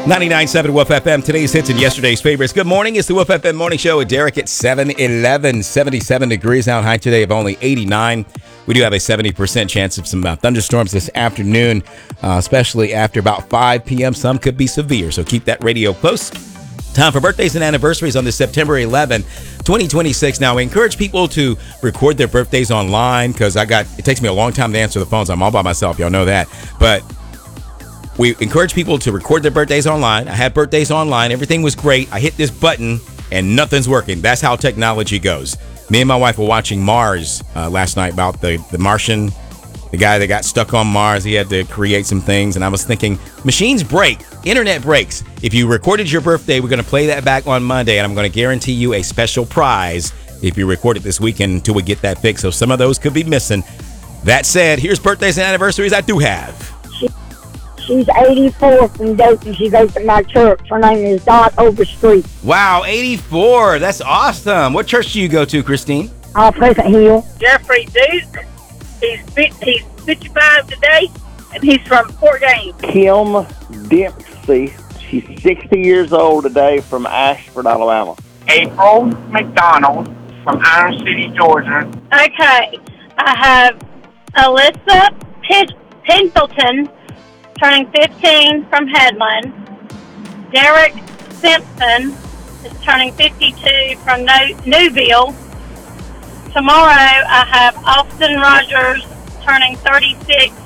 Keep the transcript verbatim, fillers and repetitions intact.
ninety-nine point seven Wolf F M, today's hits and yesterday's favorites. Good morning. It's the Wolf F M Morning Show with Derek at seven eleven, seventy-seven degrees out, high today of only eighty-nine. We do have a seventy percent chance of some uh, thunderstorms this afternoon, uh, especially after about five p.m. Some could be severe, so keep that radio close. Time for birthdays and anniversaries on this September eleventh, twenty twenty-six. Now, we encourage people to record their birthdays online because I got, it takes me a long time to answer the phones. I'm all by myself. Y'all know that. But we encourage people to record their birthdays online. I had birthdays online. Everything was great. I hit this button and nothing's working. That's how technology goes. Me and my wife were watching Mars uh, last night about the, the Martian, the guy that got stuck on Mars. He had to create some things. And I was thinking, machines break. Internet breaks. If you recorded your birthday, we're going to play that back on Monday. And I'm going to guarantee you a special prize if you record it this weekend until we get that fixed. So some of those could be missing. That said, here's birthdays and anniversaries I do have. She's eighty-four from Dayton. She goes to my church. Her name is Dot Overstreet. Wow, eighty-four. That's awesome. What church do you go to, Christine? Uh, Pleasant Hill. Jeffrey Duke. He's he's fifty-five today, and he's from Fort Gaines. Kim Dempsey. She's sixty years old today from Ashford, Alabama. April McDonald from Iron City, Georgia. Okay. I have Alyssa Pid- Pendleton, turning fifteen from Headland. Derek Simpson is turning fifty-two from no- Newville. Tomorrow I have Austin Rogers turning thirty-six